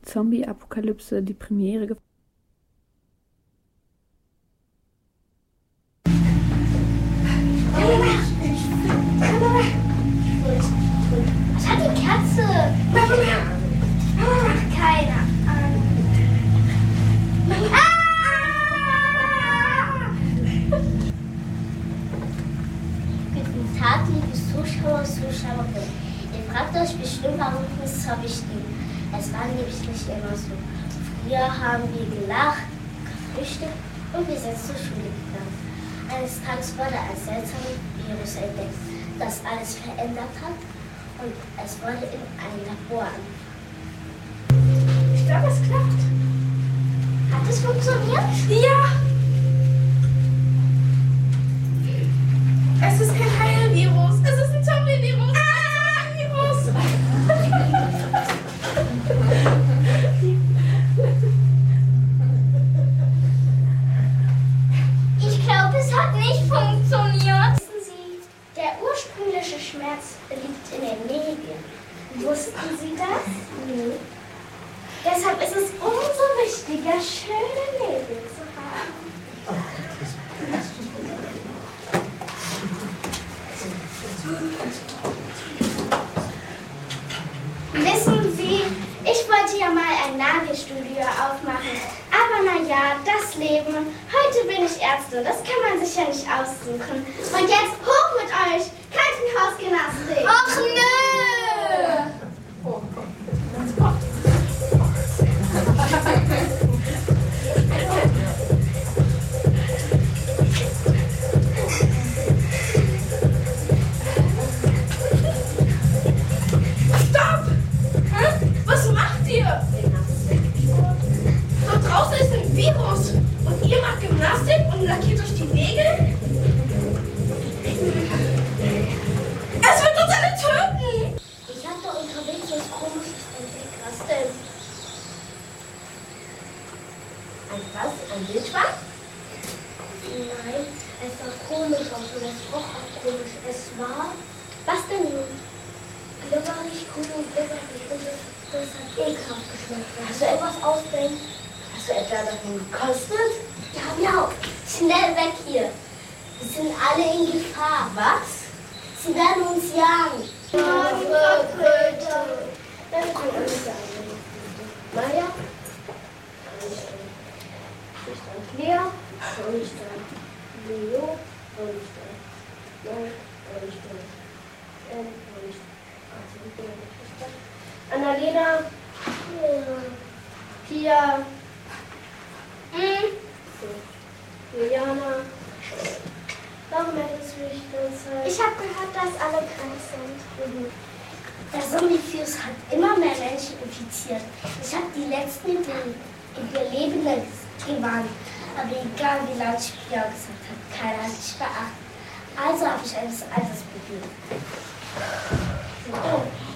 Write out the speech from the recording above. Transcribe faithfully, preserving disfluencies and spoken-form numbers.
Zombie-Apokalypse die Premiere gefeiert. Was hat die Katze? Keine Ahnung. Ah! Guten Tag, liebe Zuschauer, Zuschauerinnen. Ihr fragt euch bestimmt, warum es so wichtig. Es war nämlich nicht immer so. Früher haben wir gelacht, gefrühstückt und wir sind zur Schule gegangen. Eines Tages wurde ein seltsames Virus entdeckt, das alles verändert hat und es wurde in ein Labor angefangen. Ich glaube, es klappt. Hat es funktioniert? Ja! Es ist kein Heilvirus, es ist ein Zombie-Virus. Ah! Virus! Ich glaube, es hat nicht funktioniert. Wissen Sie, der ursprüngliche Schmerz liegt in den Nägeln. Wussten Sie das? Nee. Deshalb ist es umso wichtiger, schöne Nägel zu haben. Wissen Sie, ich wollte ja mal ein Nagelstudio aufmachen. Aber naja, das Leben. Heute bin ich Ärztin, das kann man sich ja nicht aussuchen. Und jetzt hoch mit euch! Krankenhausgymnastik! Ach nö! Oh. Stopp! Hä? Was macht ihr? Dort draußen ist ein Virus und ihr macht Gymnastik und lackiert euch die Nägel? Es wird uns alle töten! Ich habe da unterwegs was Komisches entdeckt. Was denn? Ein was? Ein Wildschwein? Nein, es sah komisch aus und es roch auch komisch. Es war... Was denn nun? Glibberig, grün und glibberig und das, das hat ekelhaft geschmeckt. Hast du etwas ausdenken? Hast du etwa davon gekostet? Ja, genau. Schnell weg hier. Wir sind alle in Gefahr. Was? Sie werden uns jagen. Dann kommt uns jagen. Maja? Nicht Lea? Nicht Leo? Nicht Nein, nicht nicht Annalena? Pia? Juliana? Warum hättest du mich die ganze Zeit? Ich habe gehört, dass alle krank sind. Mhm. Der Zombie-Virus hat immer mehr Menschen infiziert. Ich habe die letzten Überlebenden gewarnt. Aber egal wie laut ich Pia gesagt habe, keiner hat mich beachtet. Also habe ich eines Alters begeben. Oh.